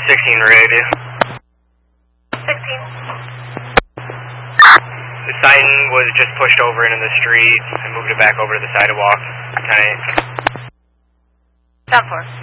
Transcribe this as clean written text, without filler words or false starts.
16 radio. 16. The sign was just pushed over into the street and moved it back over to the sidewalk. 10-8. Down 4.